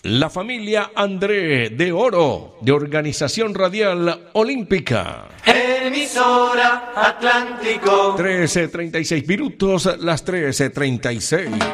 La familia André de Oro, de Organización Radial Olímpica. Emisora Atlántico. 13:36 minutos, las 13:36.